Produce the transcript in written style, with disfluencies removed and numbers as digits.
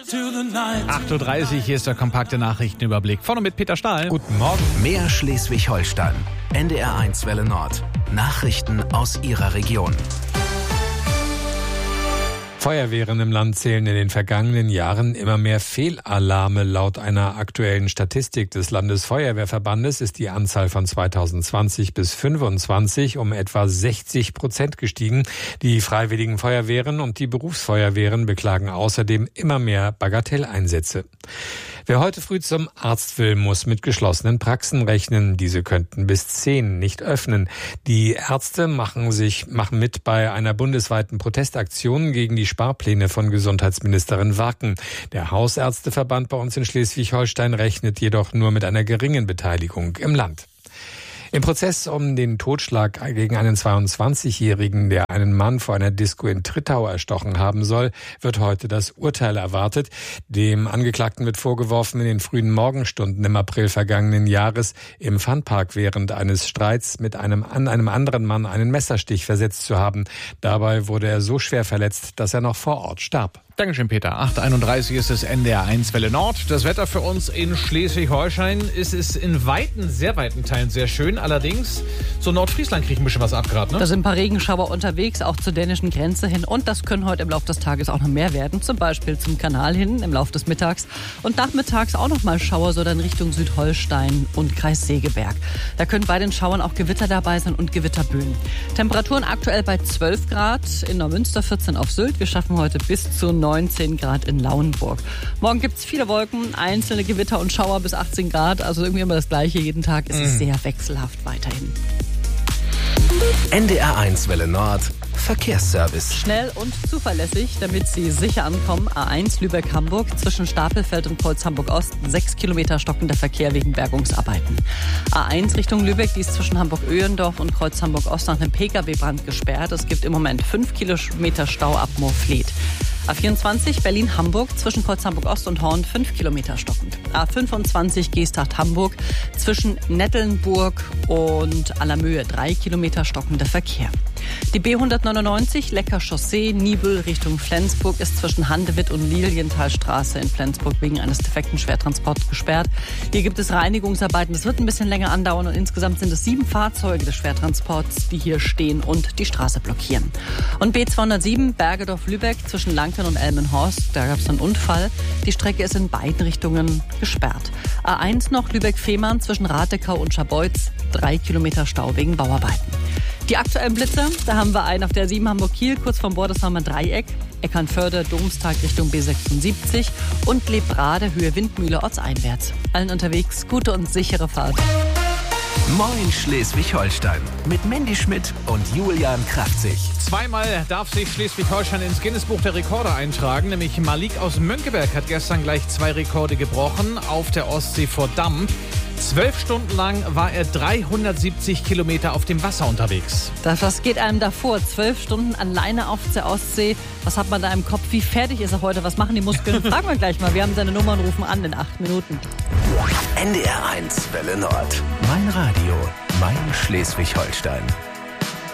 8:30 Uhr, hier ist der kompakte Nachrichtenüberblick. Vorne mit Peter Stahl. Guten Morgen. Mehr Schleswig-Holstein. NDR1 Welle Nord. Nachrichten aus Ihrer Region. Feuerwehren im Land zählen in den vergangenen Jahren immer mehr Fehlalarme. Laut einer aktuellen Statistik des Landesfeuerwehrverbandes ist die Anzahl von 2020 bis 2025 um etwa 60% gestiegen. Die freiwilligen Feuerwehren und die Berufsfeuerwehren beklagen außerdem immer mehr Bagatelleinsätze. Wer heute früh zum Arzt will, muss mit geschlossenen Praxen rechnen. Diese könnten bis 10 nicht öffnen. Die Ärzte machen mit bei einer bundesweiten Protestaktion gegen die Sparpläne von Gesundheitsministerin Warken. Der Hausärzteverband bei uns in Schleswig-Holstein rechnet jedoch nur mit einer geringen Beteiligung im Land. Im Prozess um den Totschlag gegen einen 22-Jährigen, der einen Mann vor einer Disco in Trittau erstochen haben soll, wird heute das Urteil erwartet. Dem Angeklagten wird vorgeworfen, in den frühen Morgenstunden im April vergangenen Jahres im Funpark während eines Streits mit einem anderen Mann einen Messerstich versetzt zu haben. Dabei wurde er so schwer verletzt, dass er noch vor Ort starb. Dankeschön, Peter. 8:31 Uhr ist es NDR1 Welle Nord. Das Wetter für uns in Schleswig-Holstein ist in sehr weiten Teilen sehr schön. Allerdings, so Nordfriesland kriegt ein bisschen was ab gerade, ne? Da sind ein paar Regenschauer unterwegs, auch zur dänischen Grenze hin. Und das können heute im Laufe des Tages auch noch mehr werden. Zum Beispiel zum Kanal hin im Laufe des Mittags. Und nachmittags auch noch mal Schauer, so dann Richtung Südholstein und Kreis Segeberg. Da können bei den Schauern auch Gewitter dabei sein und Gewitterböen. Temperaturen aktuell bei 12 Grad in Neumünster, 14 auf Sylt. Wir schaffen heute bis zu 19 Grad in Lauenburg. Morgen gibt es viele Wolken, einzelne Gewitter und Schauer bis 18 Grad. Also irgendwie immer das Gleiche jeden Tag. Es ist sehr wechselhaft weiterhin. NDR1 Welle Nord. Verkehrsservice. Schnell und zuverlässig, damit Sie sicher ankommen. A1 Lübeck-Hamburg zwischen Stapelfeld und Kreuz Hamburg-Ost. 6 Kilometer stockender Verkehr wegen Bergungsarbeiten. A1 Richtung Lübeck, die ist zwischen Hamburg-Öhendorf und Kreuz Hamburg-Ost nach einem Pkw-Brand gesperrt. Es gibt im Moment 5 Kilometer Stau ab Moorfleet. A24 Berlin-Hamburg zwischen Kreuz Hamburg-Ost und Horn 5 Kilometer stockend. A25 Geesthacht-Hamburg zwischen Nettelnburg und Allermöhe 3 Kilometer stockender Verkehr. Die B199 Lecker Chaussee Nibel Richtung Flensburg ist zwischen Handewitt und Lilienthalstraße in Flensburg wegen eines defekten Schwertransports gesperrt. Hier gibt es Reinigungsarbeiten. Das wird ein bisschen länger andauern und insgesamt sind es 7 Fahrzeuge des Schwertransports, die hier stehen und die Straße blockieren. Und B207 Bergedorf-Lübeck zwischen Lanken und Elmenhorst, da gab es einen Unfall. Die Strecke ist in beiden Richtungen gesperrt. A1 noch Lübeck-Fehmarn zwischen Ratekau und Scharbeutz, 3 Kilometer Stau wegen Bauarbeiten. Die aktuellen Blitze, da haben wir einen auf der 7 Hamburg-Kiel, kurz vom Bordersheimer Dreieck, Eckernförde, Domstag Richtung B76 und Lebrade, Höhe Windmühle ortseinwärts. Allen unterwegs gute und sichere Fahrt. Moin Schleswig-Holstein mit Mandy Schmidt und Julian Kraftzig. Zweimal darf sich Schleswig-Holstein ins Guinness-Buch der Rekorde eintragen. Nämlich Malik aus Mönckeberg hat gestern gleich 2 Rekorde gebrochen auf der Ostsee vor Damm. 12 Stunden lang war er 370 Kilometer auf dem Wasser unterwegs. Was geht einem da vor? 12 Stunden alleine auf der Ostsee. Was hat man da im Kopf? Wie fertig ist er heute? Was machen die Muskeln? Fragen wir gleich mal. Wir haben seine Nummer und rufen an in 8 Minuten. NDR1 Welle Nord. Mein Radio, mein Schleswig-Holstein.